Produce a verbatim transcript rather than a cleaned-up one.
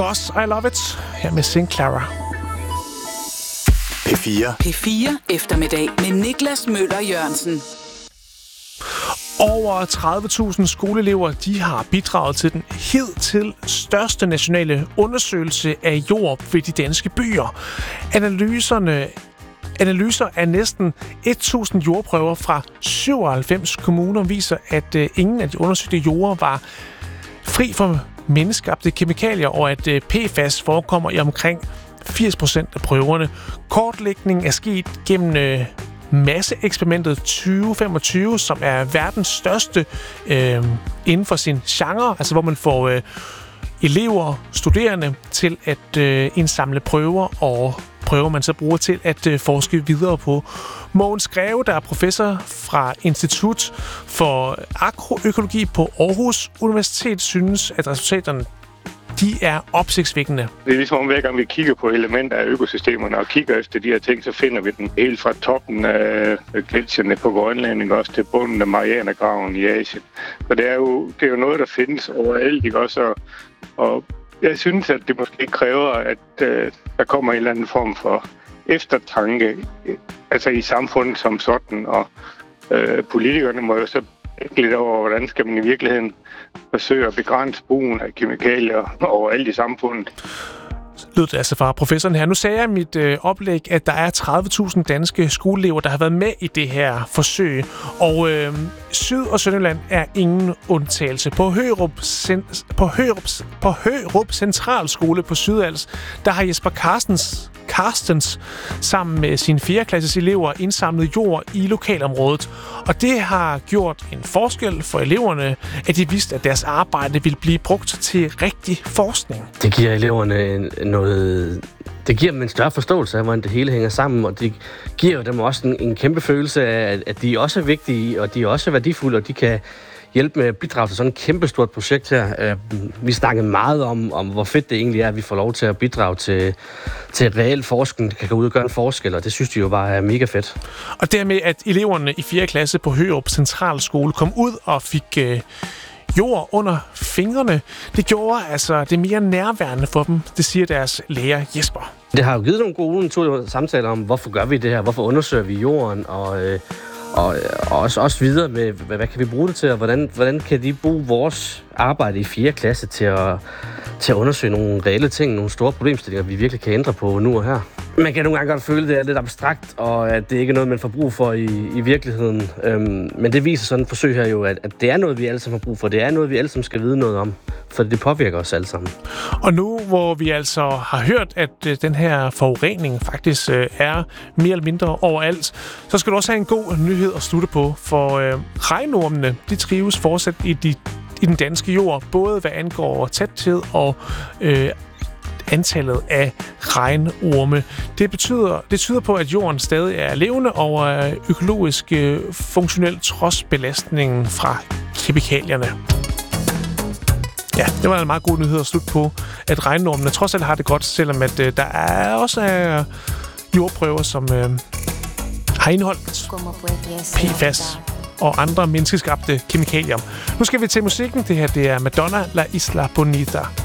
Goss, I Love It, her med Saint Clara. P fire. P fire eftermiddag med Niklas Møller Jørgensen. Over tredive tusind skoleelever de har bidraget til den hidtil største nationale undersøgelse af jord ved de danske byer. Analyserne Analyser af næsten tusind jordprøver fra syvoghalvfems kommuner viser, at uh, ingen af de undersøgte jorder var fri for menneskeskabte kemikalier, og at uh, P F A S forekommer i omkring firs procent af prøverne. Kortlægningen er sket gennem uh, masseeksperimentet tyve femogtyve, som er verdens største uh, inden for sin genre, altså hvor man får uh, elever, studerende til at uh, indsamle prøver og prøver man så bruger til at øh, forske videre på. Mogens Greve, der er professor fra Institut for Agroøkologi på Aarhus Universitet, synes, at resultaterne de er opsigtsvækkende. Det er ligesom om, hver gang vi kigger på elementer af økosystemerne og kigger efter de her ting, så finder vi den helt fra toppen af gletsjerne på Grønland, også til bunden af Marianergraven i Asien. Så det er jo, det er jo noget, der findes overalt, ikke også? Og, og jeg synes, at det måske kræver, at øh, der kommer en eller anden form for eftertanke, altså i samfundet som sådan, og øh, politikerne må jo så tænke lidt over, hvordan skal man i virkeligheden forsøge at begrænse brugen af kemikalier overalt i samfundet. Lød det altså fra professoren her. Nu sagde jeg i mit øh, oplæg, at der er tredive tusind danske skoleelever, der har været med i det her forsøg. Og øh, Syd- og Sønderjylland er ingen undtagelse. På Hørup, Cent- på Hørup, på Hørup Centralskole på Sydals, der har Jesper Carstens, Carstens sammen med sine fjerde klasses elever indsamlet jord i lokalområdet. Og det har gjort en forskel for eleverne, at de vidste, at deres arbejde ville blive brugt til rigtig forskning. Det giver eleverne noget... Det giver dem en større forståelse af, hvordan det hele hænger sammen, og det giver dem også en, en kæmpe følelse af, at de også er vigtige, og de er også værdifulde, og de kan hjælpe med at bidrage til sådan et kæmpestort projekt her. Vi snakkede meget om, om, hvor fedt det egentlig er, at vi får lov til at bidrage til, til reel forskning, der kan gå ud og gøre en forskel, og det synes de jo bare er mega fedt. Og dermed, at eleverne i fjerde klasse på Hørup Centralskole kom ud og fik øh, jord under fingrene, det gjorde altså det mere nærværende for dem, det siger deres lærer Jesper. Det har jo givet nogle gode naturlige samtaler om, hvorfor gør vi det her, hvorfor undersøger vi jorden, og... Øh, Og, og også, også videre med, hvad, hvad kan vi bruge det til, og hvordan, hvordan kan de bruge vores arbejde i fjerde klasse til at, til at undersøge nogle reelle ting, nogle store problemstillinger, vi virkelig kan ændre på nu og her. Man kan nogle gange godt føle, at det er lidt abstrakt, og at det ikke er noget, man får brug for i, i virkeligheden. Øhm, men det viser sådan et forsøg her jo, at, at det er noget, vi alle sammen har brug for. Det er noget, vi alle sammen skal vide noget om, for det påvirker os alle sammen. Og nu, hvor vi altså har hørt, at øh, den her forurening faktisk øh, er mere eller mindre overalt, så skal du også have en god nyhed at slutte på, for øh, regnormene, de trives fortsat i, de, i den danske jord, både hvad angår tæthed og øh, antallet af regnorme. Det betyder, det tyder på, at jorden stadig er levende og er økologisk øh, funktionel trods belastningen fra kemikalierne. Ja, det var en meget god nyhed at slutte på, at regnormene trods alt har det godt, selvom at øh, der er også er jordprøver, som øh, har indholdt P F A S og andre menneskeskabte kemikalier. Nu skal vi til musikken. Det her det er Madonna, La Isla Bonita.